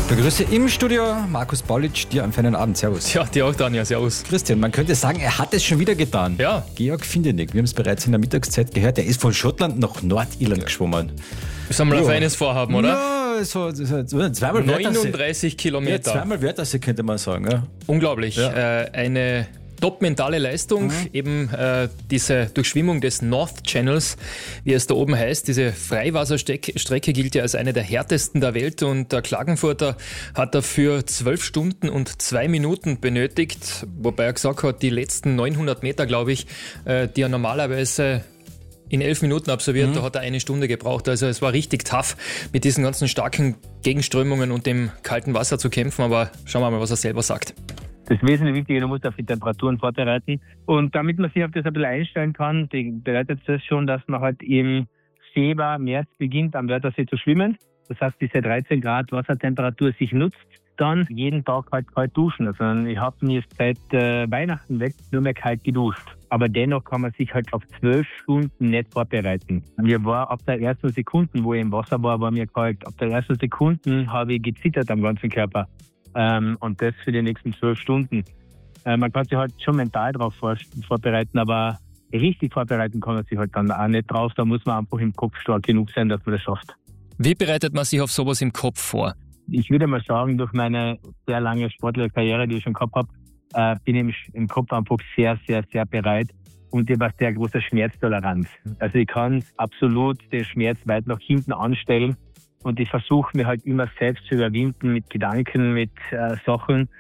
Begrüße im Studio Markus Paulitsch, dir einen feinen Abend. Servus. Ja, dir auch, Daniel. Servus. Christian, man könnte sagen, er hat es schon wieder getan. Ja. Georg Findenig, wir haben es bereits in der Mittagszeit gehört, er ist von Schottland nach Nordirland geschwommen. Das haben wir ein feines Vorhaben, oder? Ja, so zweimal 39 Kilometer. Ja, zweimal Wörthersee könnte man sagen. Ja. Unglaublich. Ja. Eine top-mentale Leistung, eben diese Durchschwimmung des North Channels, wie es da oben heißt. Diese Freiwasserstrecke gilt ja als eine der härtesten der Welt und der Klagenfurter hat dafür 12 Stunden und 2 Minuten benötigt, wobei er gesagt hat, die letzten 900 Meter, glaube ich, die er normalerweise in 11 Minuten absolviert, da hat er 1 Stunde gebraucht. Also es war richtig tough, mit diesen ganzen starken Gegenströmungen und dem kalten Wasser zu kämpfen, aber schauen wir mal, was er selber sagt. Das wesentlich Wichtige, du musst auf die Temperaturen vorbereiten. Und damit man sich auf das ein bisschen einstellen kann, bedeutet das schon, dass man halt im Februar, März beginnt, am Wörthersee zu schwimmen. Das heißt, diese 13 Grad Wassertemperatur sich nutzt, dann jeden Tag halt kalt duschen. Also ich habe mir seit Weihnachten weg nur mehr kalt geduscht. Aber dennoch kann man sich halt auf 12 Stunden nicht vorbereiten. Mir war ab der ersten Sekunde, wo ich im Wasser war mir kalt. Ab der ersten Sekunde habe ich gezittert am ganzen Körper. Und das für die nächsten 12 Stunden. Man kann sich halt schon mental darauf vorbereiten, aber richtig vorbereiten kann man sich halt dann auch nicht drauf. Da muss man einfach im Kopf stark genug sein, dass man das schafft. Wie bereitet man sich auf sowas im Kopf vor? Ich würde mal sagen, durch meine sehr lange sportliche Karriere, die ich schon gehabt habe, bin ich im Kopf einfach sehr, sehr, sehr bereit. Und ich habe eine sehr große Schmerztoleranz. Also ich kann absolut den Schmerz weit nach hinten anstellen. Und ich versuche mir halt immer selbst zu überwinden mit Gedanken, mit Sachen.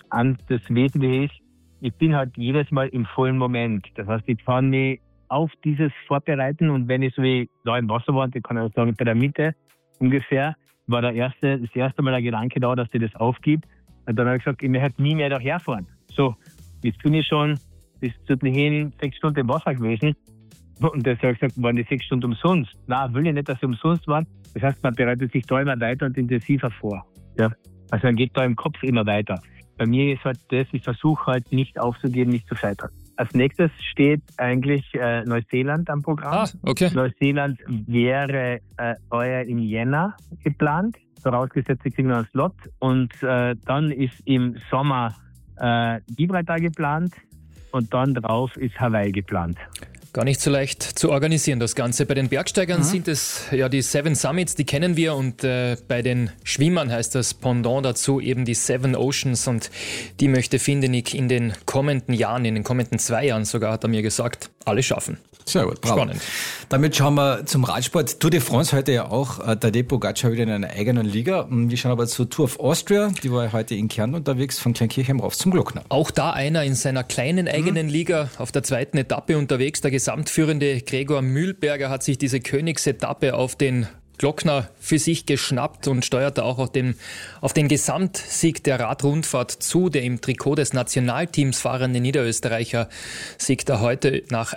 Das Wesentliche ist, ich bin halt jedes Mal im vollen Moment. Das heißt, ich kann mich auf dieses vorbereiten und wenn ich so wie da im Wasser war, ich kann auch sagen, bei der Mitte ungefähr, war das erste Mal der Gedanke da, dass ich das aufgib. Und dann habe ich gesagt, ich möchte nie mehr daherfahren. So, jetzt bin ich schon bis zu hin 6 Stunden im Wasser gewesen. Und das habe ich gesagt, waren die 6 Stunden umsonst? Nein, will ich nicht, dass sie umsonst waren. Das heißt, man bereitet sich da immer weiter und intensiver vor. Ja. Also man geht da im Kopf immer weiter. Bei mir ist halt das, ich versuche halt nicht aufzugeben, nicht zu scheitern. Als nächstes steht eigentlich Neuseeland am Programm. Ah, okay. Neuseeland wäre heuer im Jänner geplant, vorausgesetzt, sie kriegen noch einen Slot. Und dann ist im Sommer Gibraltar geplant und dann drauf ist Hawaii geplant. Gar nicht so leicht zu organisieren, das Ganze. Bei den Bergsteigern sind es ja die 7 Summits, die kennen wir. Und bei den Schwimmern heißt das Pendant dazu eben die 7 Oceans. Und die möchte Findenig in den kommenden Jahren, in den kommenden 2 Jahren sogar, hat er mir gesagt, alle schaffen. Sehr gut, bravo. Spannend. Damit schauen wir zum Radsport. Tour de France heute ja auch. Tadej Pogacar wieder in einer eigenen Liga. Wir schauen aber zur Tour of Austria. Die war heute in Kärnten unterwegs, von Kleinkirchheim rauf zum Glockner. Auch da einer in seiner kleinen eigenen Liga auf der 2. Etappe unterwegs. Der gesamtführende Gregor Mühlberger hat sich diese Königsetappe auf den Glockner für sich geschnappt und steuerte auch auf den Gesamtsieg der Radrundfahrt zu. Der im Trikot des Nationalteams fahrende Niederösterreicher siegte heute nach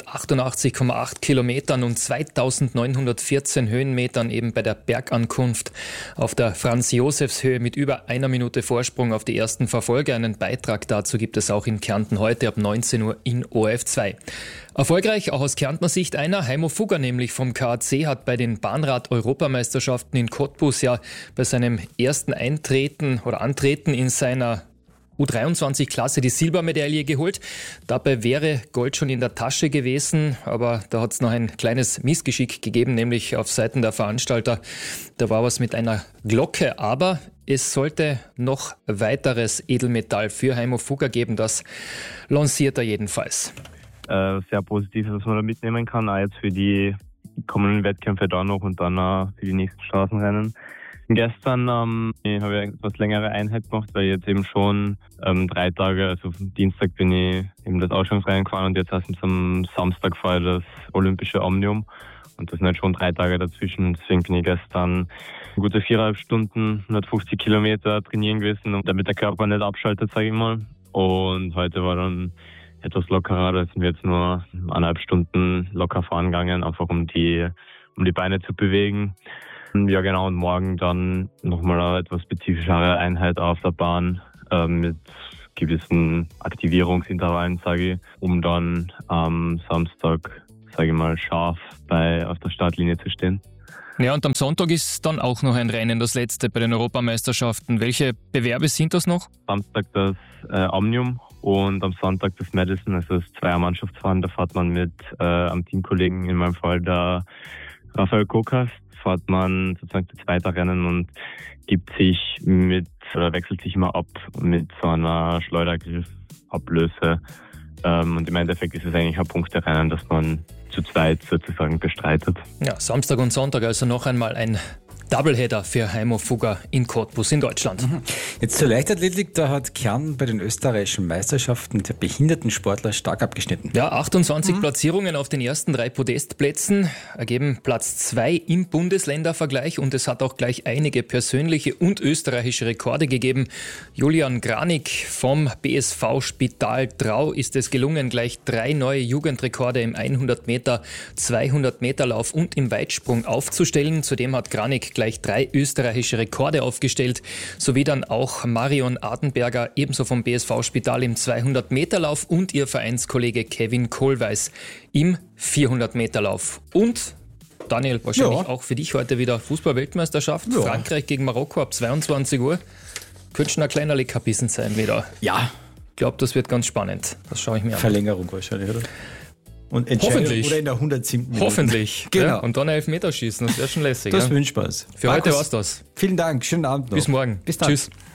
188,8 Kilometern und 2914 Höhenmetern eben bei der Bergankunft auf der Franz-Josefs-Höhe mit über 1 Minute Vorsprung auf die ersten Verfolger. Einen Beitrag dazu gibt es auch in Kärnten heute ab 19 Uhr in ORF2. Erfolgreich, auch aus Kärntner Sicht einer. Heimo Fugger nämlich vom KAC hat bei den Bahnrad-Europameisterschaften in Cottbus ja bei seinem ersten Antreten in seiner U23-Klasse die Silbermedaille geholt. Dabei wäre Gold schon in der Tasche gewesen, aber da hat es noch ein kleines Missgeschick gegeben, nämlich auf Seiten der Veranstalter. Da war was mit einer Glocke, aber es sollte noch weiteres Edelmetall für Heimo Fugger geben. Das lanciert er jedenfalls. Sehr positiv, was man da mitnehmen kann, auch jetzt für die kommenden Wettkämpfe da noch und dann für die nächsten Straßenrennen. Gestern habe ich eine etwas längere Einheit gemacht, weil ich jetzt eben schon 3 Tage, also am Dienstag bin ich eben das Ausstellungsrennen gefahren und jetzt erst am Samstag fahre ich das Olympische Omnium und das sind halt schon 3 Tage dazwischen. Deswegen bin ich gestern gute 4,5 Stunden, 150 Kilometer trainieren gewesen, damit der Körper nicht abschaltet, sage ich mal. Und heute war dann etwas lockerer, da sind wir jetzt nur 1,5 Stunden locker fahren gegangen, einfach um die Beine zu bewegen. Ja genau, und morgen dann nochmal eine etwas spezifischere Einheit auf der Bahn mit gewissen Aktivierungsintervallen, sage ich, um dann am Samstag, sage ich mal, scharf auf der Startlinie zu stehen. Ja, und am Sonntag ist dann auch noch ein Rennen, das letzte bei den Europameisterschaften. Welche Bewerbe sind das noch? Samstag das Omnium und am Sonntag das Madison. Also das Zweiermannschaftsfahren. Da fährt man mit am Teamkollegen, in meinem Fall der Raphael Kokas, fährt man sozusagen das zweite Rennen und wechselt sich immer ab mit so einer Schleudergriffablöse. Und im Endeffekt ist es eigentlich ein Punkterennen, das man zu zweit sozusagen bestreitet. Ja, Samstag und Sonntag also noch einmal ein Doubleheader für Heimo Fugger in Cottbus in Deutschland. Jetzt zur Leichtathletik, da hat Kärnten bei den österreichischen Meisterschaften der Behindertensportler stark abgeschnitten. Ja, 28 Platzierungen auf den ersten 3 Podestplätzen ergeben Platz 2 im Bundesländervergleich und es hat auch gleich einige persönliche und österreichische Rekorde gegeben. Julian Granik vom BSV Spital Trau ist es gelungen, gleich 3 neue Jugendrekorde im 100 Meter, 200 Meter Lauf und im Weitsprung aufzustellen. Zudem hat Granik gleich 3 österreichische Rekorde aufgestellt, sowie dann auch Marion Adenberger, ebenso vom BSV Spital im 200-Meter-Lauf und ihr Vereinskollege Kevin Kohlweis im 400-Meter-Lauf. Und Daniel, wahrscheinlich auch für dich heute wieder Fußball-Weltmeisterschaft. Ja. Frankreich gegen Marokko ab 22 Uhr. Könnte schon ein kleiner Leckerbissen sein wieder. Ja. Ich glaube, das wird ganz spannend. Das schaue ich mir an. Verlängerung wahrscheinlich, oder? Und hoffentlich. Oder in der 107. Minute. Hoffentlich. Genau. Ja, und dann ein Elfmeterschießen, das wäre schon lässig. Das wünscht was. Für heute war's das. Vielen Dank, schönen Abend noch. Bis morgen. Bis dann. Tschüss.